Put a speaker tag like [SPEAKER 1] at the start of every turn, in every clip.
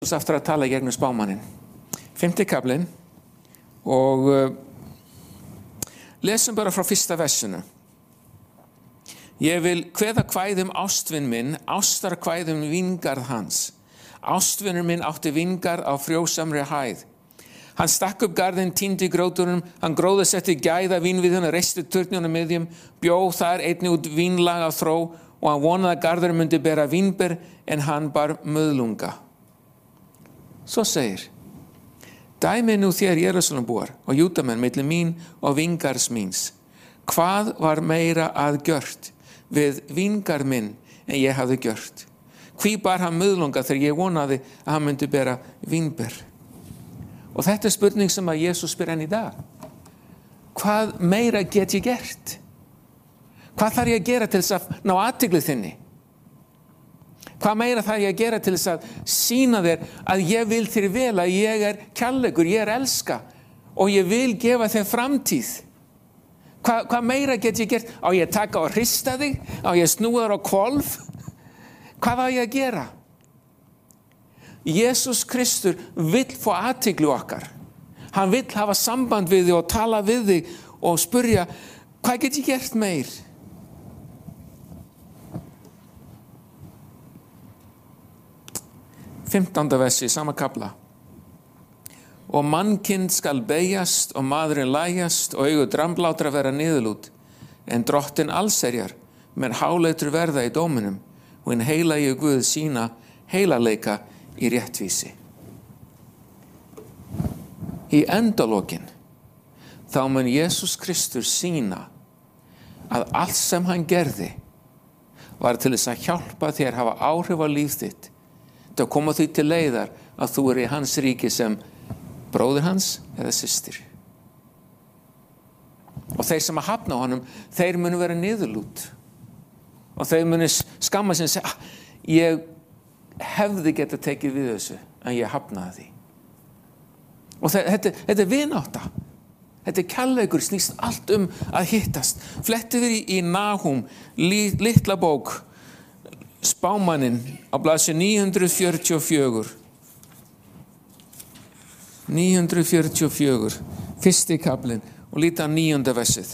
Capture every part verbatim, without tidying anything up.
[SPEAKER 1] Aftur að tala í gegnum spámaninn. Fimmti kaflinn og uh, lesum bara frá fyrsta versinu. Ég vil kveða kvæðum ástvin minn, ástar kvæðum vingarð hans. Ástvinur minn átti vingarð á frjósamri hæð. Hann stakk upp garðinn, týndi grótunum, hann gróðasetti gæða vínviðuna, reisti turnunum miðjum, bjó þar einnig út vínlag á þró og hann vonaði að garðurinn myndi bera vínber en hann bar möðlunga. Svo segir, dæmi nú þér Jerúsalembúar og Júdamenn milli mín og vingarðs míns. Hvað var meira að gjört við vingarð minn en ég hafði gjört? Hví bar hann möðlunga þegar ég vonaði að hann myndi bera vínber? Og þetta er spurning sem að Jesús spyr enn í dag. Hvað meira get ég gert? Hvað þarf ég að gera til þess að ná athygli þinni? Hvað meira þarf ég að gera til þess að sýna þér að ég vil þér vel, að ég er kærleikur, ég er elska og ég vil gefa þér framtíð? Hvað, hvað meira get ég gert? Á ég að taka og hrista þig? Á ég að snúa þér á hvolf? Hvað á ég að gera? Jesús Kristur vill fá athygli okkar. Hann vill hafa samband við þig og tala við þig og spurja, hvað get ég gert meir? fimmtánda versi, sama kafla. Og mannkind skal beyjast og maðurinn lægjast og augu dramblátra vera niðurlút, en drottin allserjar menn háleitur verða í dóminum og hinn heilagi Guð sína heilaleika í réttvísi. Í endalokin þá mun Jesús Kristur sína að allt sem hann gerði var til þess að hjálpa þér hafa áhrif á líf þitt, til að koma því til leiðar að þú er í hans ríki sem bróðir hans eða systir. Og þeir sem að hafna á honum, þeir munu vera niðurlút. Og þeir munu skamma sig og segja, ah, ég hefði getað tekið við þessu, en ég hafnaði því. Og þetta, þetta er vinátta. Þetta er kærleikur, snýst allt um að hittast. Flettið við í, í Nahum, li, litla bók, spámaninn á blaðsíðu níu hundruð fjörutíu og fjögur. níu hundruð fjörutíu og fjögur, fyrsti kaflinn og líta á níunda versið.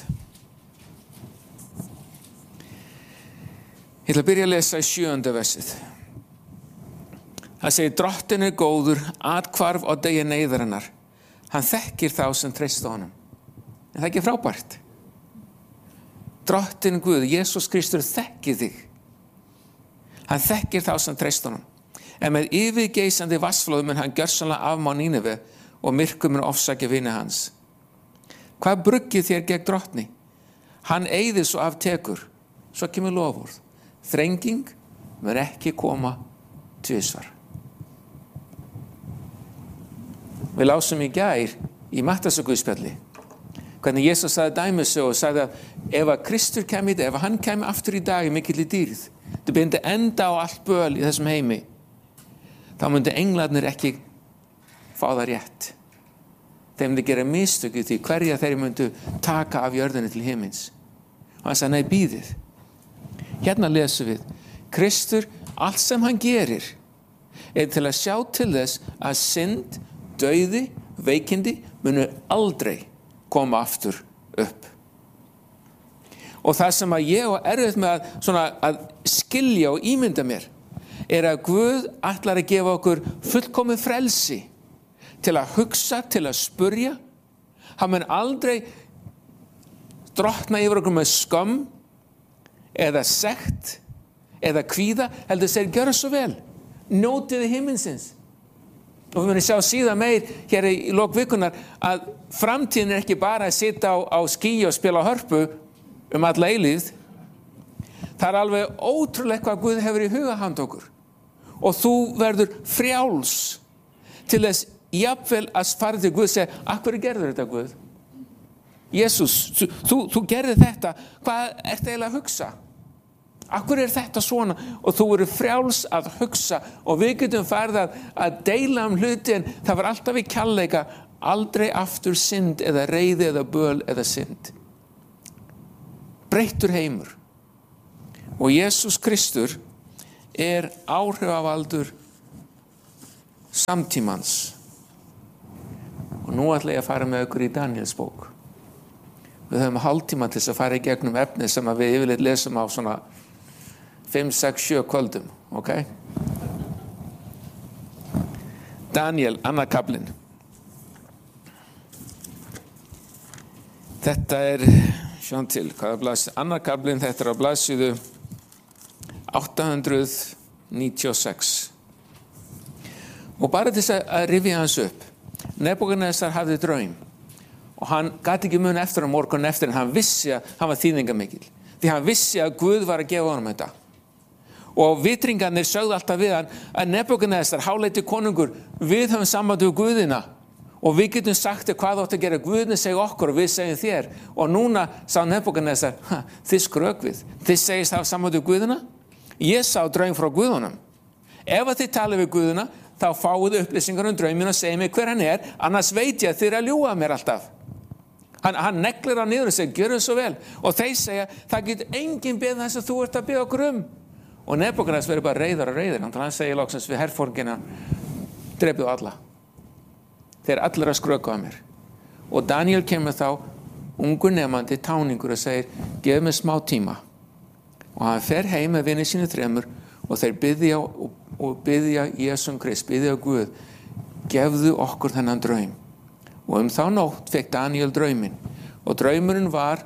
[SPEAKER 1] Ég ætla að byrja að lesa í sjöunda versið. Það segir, drottin er góður, athvarf á degi neyðarinnar. Hann þekkir þá sem treysta honum. En það er ekki frábært. Drottin Guð, Jesús Kristur þekkir þig. Hann þekkir þá sem treysta honum. En með yfirgeisandi vatnsflóðum mun hann gjörsamlega afmá Níneve og myrkur mun ofsækja vini hans. Hvað bruggið þér gegn drottni? Hann eyðir svo af tekur. Svo kemur loforð. Þrenging mun ekki koma tvisvar. Við lásum í gær í Matthæusarguðspjalli hvernig Jesús sagði dæmisögu og sagði að ef að Kristur kæmi, ef hann kæmi aftur í dag í mikilli dýrð, það myndi enda á allt böl í þessum heimi, þá myndi englarnir ekki fá það rétt. Þeir myndi gera mistök í því hverja þeir myndu taka af jörðinni til himins. Og hann sagði, nei, bíðið. Hérna lesum við, Kristur, allt sem hann gerir er til að sjá til þess að synd, dauði, veikindi munu aldrei koma aftur upp. Og það sem að ég og erfitt með að, svona, að skilja og ímynda mér er að Guð ætlar að gefa okkur fullkomið frelsi til að hugsa, til að spurja. Hann mun aldrei drottna yfir okkur með skömm eða sekt eða kvíða, heldur segir, gjörðu svo vel, njótiði himinsins. Og við munum sjá síðan meir hér í lok vikunar að framtíðin er ekki bara að sitja á, á skýi og spila hörpu um alla eilífð. Það er alveg ótrúlega hvað Guð hefur í huga handa okkur. Og þú verður frjáls til þess jafnvel að fara til Guð og segja, af hverju gerður þetta Guð? Jesús, þú, þú, þú gerði þetta, hvað ertu eiginlega að hugsa? Af hverju er þetta svona? Og þú eru frjáls að hugsa og við getum farið að, að deila um hluti en það var alltaf í kærleika, aldrei aftur synd eða reiði eða böl eða synd. Breyttur heimur. Og Jesús Kristur er áhrifavaldur samtímans. Og nú ætla ég að fara með ykkur í Daniels bók. Við höfum hálftíma til þess að fara í gegnum efni sem að við yfirleitt lesum á svona fimm, sex, sjö kvöldum, ok? Daniel, annar kaflinn. Þetta er, sjáum til, hvað er blaðsíðu? Annar kaflinn, þetta er á blaðsíðu átta hundruð níutíu og sex. Og bara til þess að rifja hans upp. Nebúkadnesar hafði draum og hann gat ekki mun eftir á morgun eftir en hann vissi að hann var þýðingamikil. Því hann vissi að Guð var að gefa honum þetta. Og vitringarnir sögðu alltaf við hann að Nebúkadnesar, háleiti konungur, við höfum samband við Guðina og við getum sagt þér hvað þú átt að gera. Guðin segir okkur og við segjum þér. Og núna sá Nebúkadnesar, þið skrökvið, þið segist hafa samband við Guðina? Ég sá draum frá Guðunum. Ef að þið tala við Guðina, þá fáið upplýsingar um drauminn og segið mig hver hann er, annars veit ég að þið er að ljúga mér alltaf. Hann, hann neglir hann niður og segir, gjörðu svo vel. Og þeir segja, það getur enginn beðið þess að þú ert að beða okkur um. Og Nebúkadnesar verður bara reiður og reiður. Hann segir loksins við herforingina, drepið alla. Þeir allir að skröka að mér. Og Daniel kemur þá, ungur nemandi, táningur og segir, gef mér smá tíma. Og hann fer heim með vinni sínu þremur og þeir biðja og, og biðja Jesum Krist, biðja Guð, gefðu okkur þennan draum. Og um þá nótt fekk Daniel drauminn. Og draumurinn var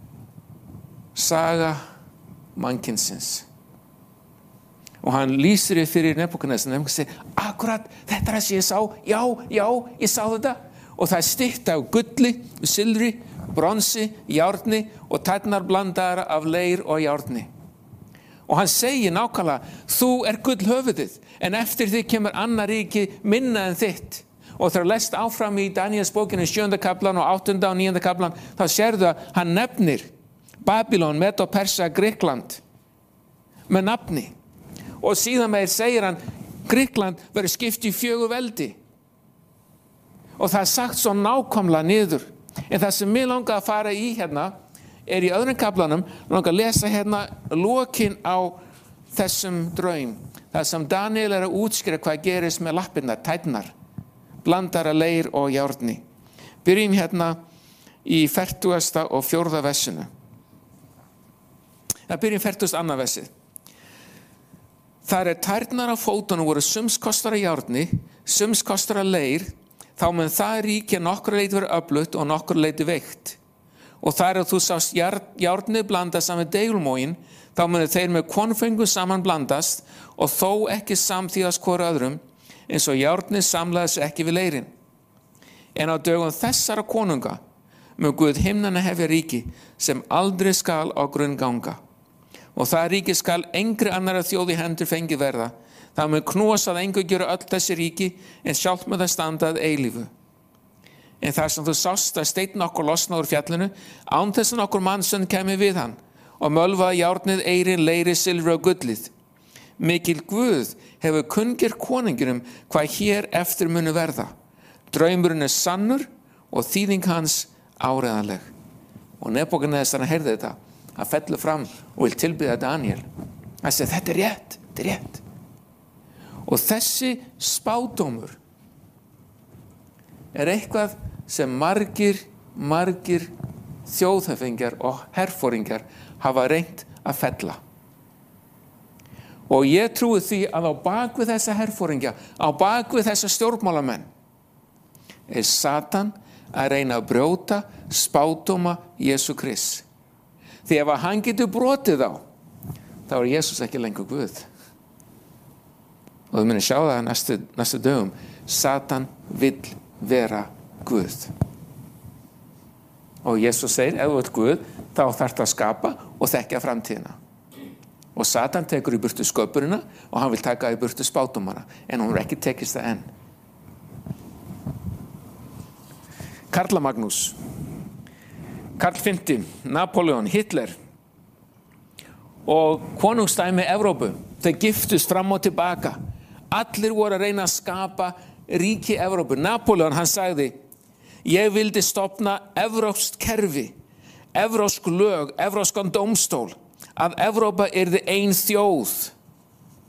[SPEAKER 1] saga mannkynsins. Og hann lýsir ég fyrir Nebúkadnesar og segir, akkurat, þetta er það sem ég sá, já, já, ég sá þetta. Og það er stytta af gulli, silfri, bronsi, járni og tærnar blandaðar af leir og járni. Og hann segir nákvæmlega, þú er gull höfuðið, en eftir því kemur annar ríki minna en þitt. Og þegar lest áfram í Daniels bókinu sjöunda kaplan og áttunda og níunda kaplan, þá sérðu að hann nefnir Babylon, Medo, Persa, Grikkland með nafni. Og síðan meir segir hann, Grikkland verður skipt í fjögur veldi. Og það er sagt svo nákvæmlega niður. En það sem mér langar að fara í hérna, er í öðrum kaplanum, langar að lesa hérna lokin á þessum draum. Það sem Daniel er að útskýra hvað gerist með lappirnar, tærnar, blandara leir og járni. Byrjum hérna í fertugasta og fjórða versinu. Það byrjum fertugasta og annað versið. Þar er tærnar á fótunum voru sums kostar að járni, sums kostar að leir, þá mun það ríkja nokkur leiti verið öflugt og nokkur leiti veikt. Og þar er þú sást járnið blandast saman deigulmógin, þá munu þeir með konfengu saman blandast og þó ekki samþýðast hvort öðrum, eins og járnið samlaði sig ekki við leirin. En á dögum þessara konunga mun Guð himnana hefja ríki sem aldrei skal á grunn ganga. Og það ríki skal engri annara þjóð í hendur fengið verða. Það mun knúast að engu gera öll þessi ríki en sjálft með það standa að eilífu. En þar sem þú sást að steinn okkur losna úr fjallinu, án þess að okkur mannsson kemi við hann og mölvaði járnið, eirin, leiri, silfri og gullið. Mikil Guð hefur kunngjert konunginum hvað hér eftir munu verða. Draumurinn er sannur og þýðing hans áreiðanleg. Og Nebúkadnesar heyrði þetta. Hann fellur fram og vil tilbyða Daniel. Hann segir, þetta er rétt, þetta er rétt. Og þessi spádómur er eitthvað sem margir, margir þjóðhöfingjar og herforingjar hafa reynt að fella. Og ég trúi því að á bakvið þessa herforingja, á bakvið þessa stjórnmálamenn, er Satan að reyna að brjóta spádóma Jesú Krist. Því ef hann getur brotið á, þá er Jesús ekki lengur Guð. Og við munum sjá það næstu, næstu dögum. Satan vill vera Guð. Og Jesús segir, ef þú ert Guð, þá þarftu að skapa og þekkja framtíðina. Og Satan tekur í burtu sköpunina og hann vil taka í burtu spádómana. En hún er ekki tekist það enn. Karla Magnús. Karl fimmti, Napoleon, Hitler og konungstæmi Evrópu. Þeir giftust fram og tilbaka. Allir voru að reyna að skapa ríki Evrópu. Napoleon, hann sagði, ég vildi stofna evrópskt kerfi, evrópsk lög, evrópskan dómstól, að Evrópa yrði ein þjóð.